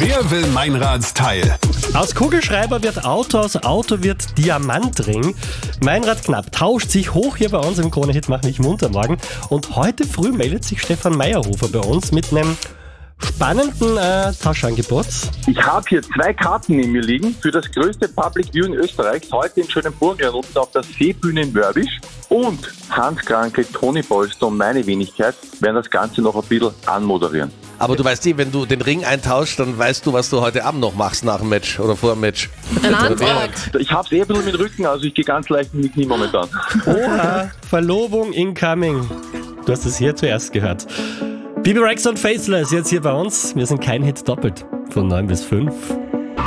Wer will Meinrads Teil? Aus Kugelschreiber wird Auto, aus Auto wird Diamantring. Meinrad Knapp tauscht sich hoch hier bei uns im Krone-Hit Mach mich munter morgen. Und heute früh meldet sich Stefan Meyerhofer bei uns mit einem spannenden Tauschangebot. Ich habe hier 2 Karten neben mir liegen für das größte Public Viewing Österreichs, heute in schönen Burgenland unten auf der Seebühne in Wörbisch. Und Hans Kranke, Toni Polster und meine Wenigkeit werden das Ganze noch ein bisschen anmoderieren. Aber du weißt wenn du den Ring eintauschst, dann weißt du, was du heute Abend noch machst nach dem Match oder vor dem Match. Eine Antwort. Ich habe es ein bisschen mit Rücken, also ich gehe ganz leicht in die Knie momentan. Oha, Verlobung incoming. Du hast es hier zuerst gehört. Bibi Rex und Faceless jetzt hier bei uns. Wir sind kein Hit doppelt von 9 bis 5.